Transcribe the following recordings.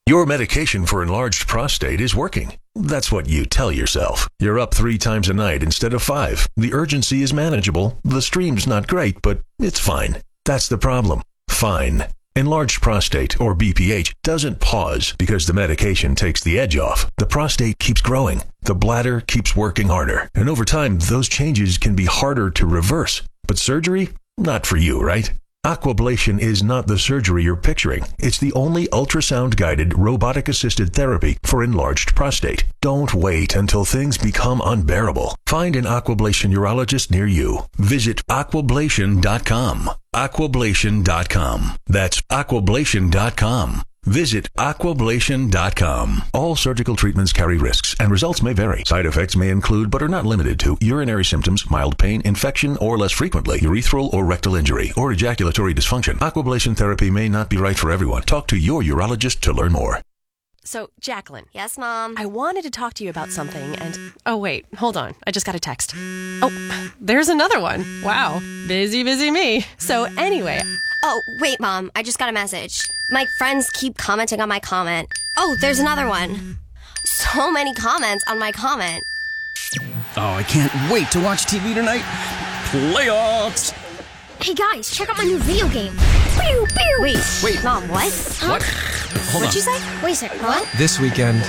Your medication for enlarged prostate is working. That's what you tell yourself. You're up 3 times a night instead of 5. The urgency is manageable. The stream's not great, but it's fine. That's the problem. Fine. Enlarged prostate, or BPH, doesn't pause because the medication takes the edge off. The prostate keeps growing. The bladder keeps working harder. And over time, those changes can be harder to reverse. But surgery? Not for you, right? Aquablation is not the surgery you're picturing. It's the only ultrasound-guided, robotic-assisted therapy for enlarged prostate. Don't wait until things become unbearable. Find an Aquablation urologist near you. Visit aquablation.com. Aquablation.com. That's aquablation.com. Visit aquablation.com. All surgical treatments carry risks, and results may vary. Side effects may include, but are not limited to, urinary symptoms, mild pain, infection, or less frequently, urethral or rectal injury, or ejaculatory dysfunction. Aquablation therapy may not be right for everyone. Talk to your urologist to learn more. So, Jacqueline. Yes, Mom? I wanted to talk to you about something, and... Oh, wait. Hold on. I just got a text. Oh, there's another one. Wow. Busy me. So, anyway... Oh, wait, Mom. I just got a message. My friends keep commenting on my comment. Oh, there's another one. So many comments on my comment. Oh, I can't wait to watch TV tonight. Playoffs! Hey, guys, check out my new video game. Pew, pew. Wait, Mom, what? What? Hold What'd on. you say? Wait a second, what? This weekend,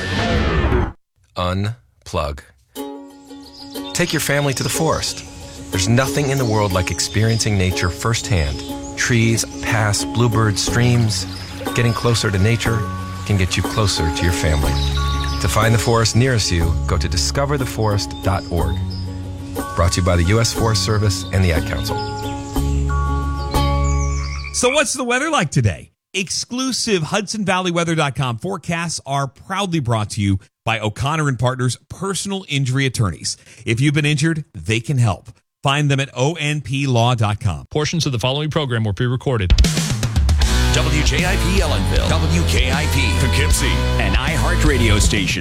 unplug. Take your family to the forest. There's nothing in the world like experiencing nature firsthand. Trees, paths, bluebirds, streams. Getting closer to nature can get you closer to your family. To find the forest nearest you, go to discovertheforest.org. Brought to you by the U.S. Forest Service and the Ad Council. So what's the weather like today? Exclusive HudsonValleyWeather.com forecasts are proudly brought to you by O'Connor & Partners Personal Injury Attorneys. If you've been injured, they can help. Find them at onplaw.com. Portions of the following program were pre-recorded. WJIP Ellenville, WKIP Poughkeepsie, an iHeart radio station.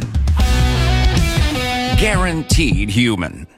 Guaranteed human.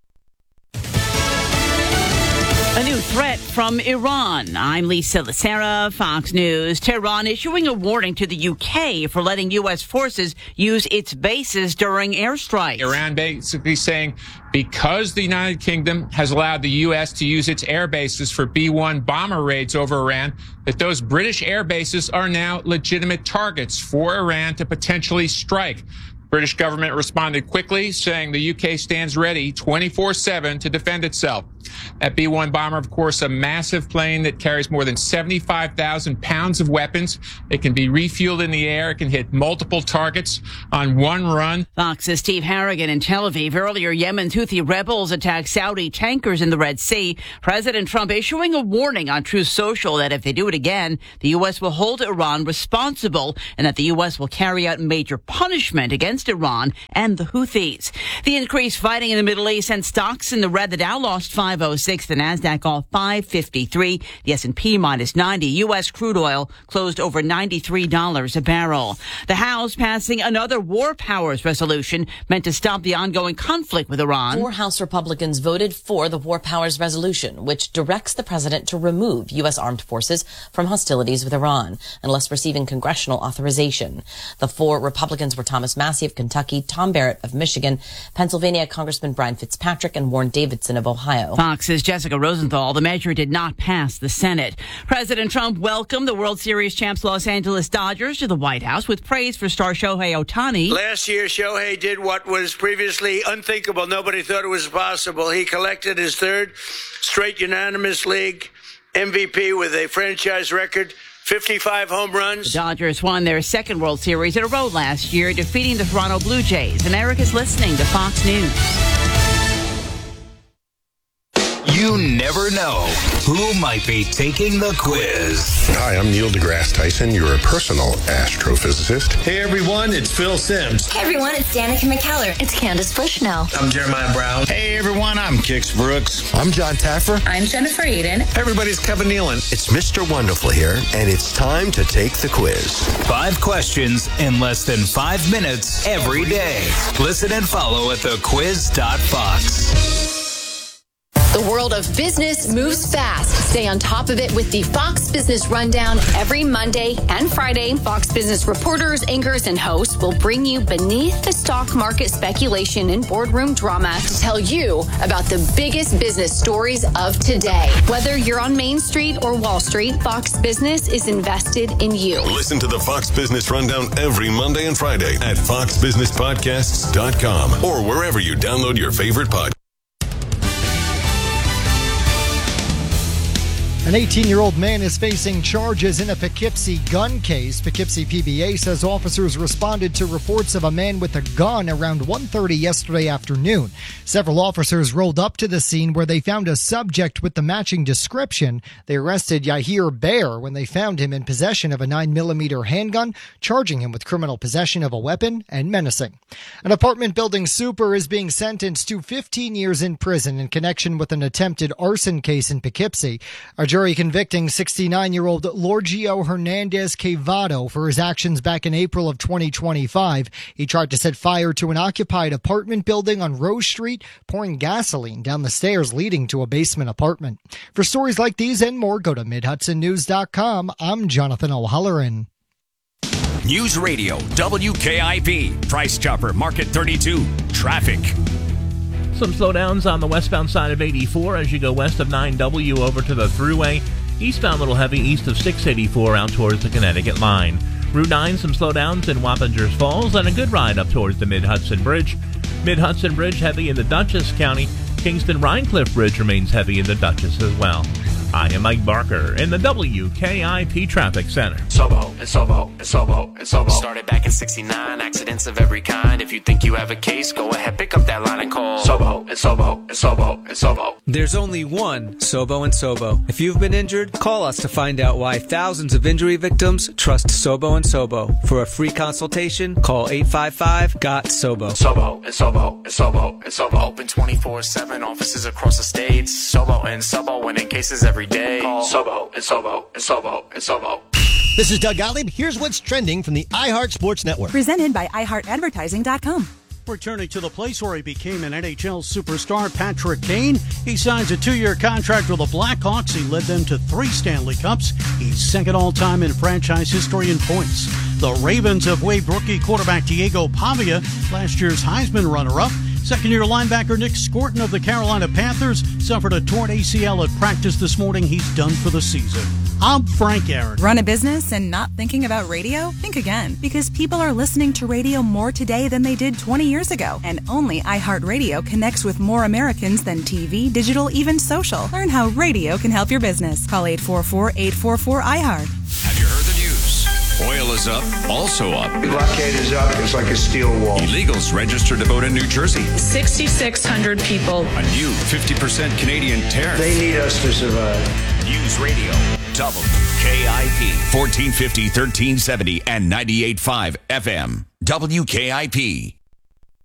A new threat from Iran. I'm Lisa Lacera, Fox News. Tehran issuing a warning to the UK for letting U.S. forces use its bases during airstrikes. Iran basically saying because the United Kingdom has allowed the U.S. to use its air bases for B-1 bomber raids over Iran, that those British air bases are now legitimate targets for Iran to potentially strike. British government responded quickly, saying the UK stands ready 24/7 to defend itself. That B-1 bomber, of course, a massive plane that carries more than 75,000 pounds of weapons. It can be refueled in the air. It can hit multiple targets on one run. Fox's Steve Harrigan in Tel Aviv. Earlier, Yemen's Houthi rebels attacked Saudi tankers in the Red Sea. President Trump issuing a warning on Truth Social that if they do it again, the U.S. will hold Iran responsible and that the U.S. will carry out major punishment against Iran and the Houthis. The increased fighting in the Middle East sent stocks in the red. The Dow lost 506. The Nasdaq off 553. The S&P minus 90. U.S. crude oil closed over $93 a barrel. The House passing another war powers resolution meant to stop the ongoing conflict with Iran. 4 House Republicans voted for the war powers resolution, which directs the president to remove U.S. armed forces from hostilities with Iran unless receiving congressional authorization. The 4 Republicans were Thomas Massie of Kentucky, Tom Barrett of Michigan, Pennsylvania Congressman Brian Fitzpatrick, and Warren Davidson of Ohio. Fox's Jessica Rosenthal. The measure did not pass the Senate. President Trump welcomed the World Series champs Los Angeles Dodgers to the White House with praise for star Shohei Ohtani. Last year, Shohei did what was previously unthinkable. Nobody thought it was possible. He collected his 3rd straight unanimous league MVP with a franchise record. 55 home runs. The Dodgers won their 2nd World Series in a row last year, defeating the Toronto Blue Jays. And Eric is listening to Fox News. You never know who might be taking the quiz. Hi, I'm Neil deGrasse Tyson, your personal astrophysicist. Hey everyone, it's Phil Simms. Hey everyone, it's Danica McKellar. It's Candace Bushnell. I'm Jeremiah Brown. Hey everyone, I'm Kix Brooks. I'm John Taffer. I'm Jennifer Eden. Everybody's Kevin Nealon. It's Mr. Wonderful here, and it's time to take the quiz. 5 questions in less than 5 minutes every day. Listen and follow at thequiz.fox. The world of business moves fast. Stay on top of it with the Fox Business Rundown every Monday and Friday. Fox Business reporters, anchors, and hosts will bring you beneath the stock market speculation and boardroom drama to tell you about the biggest business stories of today. Whether you're on Main Street or Wall Street, Fox Business is invested in you. Listen to the Fox Business Rundown every Monday and Friday at foxbusinesspodcasts.com or wherever you download your favorite podcast. An 18-year-old man is facing charges in a Poughkeepsie gun case. Poughkeepsie PBA says officers responded to reports of a man with a gun around 1:30 yesterday afternoon. Several officers rolled up to the scene where they found a subject with the matching description. They arrested Yahir Bear when they found him in possession of a 9mm handgun, charging him with criminal possession of a weapon and menacing. An apartment building super is being sentenced to 15 years in prison in connection with an attempted arson case in Poughkeepsie. A jury convicting 69-year-old Lorgio Hernandez Quevedo for his actions back in April of 2025. He tried to set fire to an occupied apartment building on Rose Street, pouring gasoline down the stairs leading to a basement apartment. For stories like these and more, go to MidHudsonNews.com. I'm Jonathan O'Halloran. News Radio, WKIP, Price Chopper, Market 32, traffic. Some slowdowns on the westbound side of 84 as you go west of 9W over to the Thruway. Eastbound a little heavy east of 684 out towards the Connecticut line. Route 9, some slowdowns in Wappingers Falls and a good ride up towards the Mid-Hudson Bridge. Mid-Hudson Bridge heavy in the Dutchess County. Kingston-Rhinecliff Bridge remains heavy in the Dutchess as well. I am Mike Barker in the WKIP Traffic Center. Sobo, and Sobo, and Sobo, and Sobo. Started back in 69, accidents of every kind. If you think you have a case, go ahead, pick up that line and call. Sobo, and Sobo, and Sobo, and Sobo. There's only one Sobo and Sobo. If you've been injured, call us to find out why thousands of injury victims trust Sobo and Sobo. For a free consultation, call 855-GOT-SOBO. Sobo, and Sobo, and Sobo, and Sobo. Open 24/7, offices across the states. Sobo and Sobo, winning cases every day. Sobo and Sobo and Sobo and Sobo. This is Doug Gottlieb. Here's what's trending from the iHeart Sports Network. Presented by iHeartAdvertising.com. Returning to the place where he became an NHL superstar, Patrick Kane. He signs a 2-year contract with the Blackhawks. He led them to 3 Stanley Cups. He's second all-time in franchise history in points. The Ravens have waived rookie quarterback Diego Pavia, last year's Heisman runner-up. Second-year linebacker Nick Scorton of the Carolina Panthers suffered a torn ACL at practice this morning. He's done for the season. I'm Frank Aaron. Run a business and not thinking about radio? Think again, because people are listening to radio more today than they did 20 years ago. And only iHeartRadio connects with more Americans than TV, digital, even social. Learn how radio can help your business. Call 844-844-iHeart. Have you heard the news? Oil is up, also up. The blockade is up. It's like a steel wall. Illegals registered to vote in New Jersey. 6,600 people. A new 50% Canadian tariff. They need us to survive. News Radio, WKIP, 1450, 1370, and 98.5 FM. WKIP.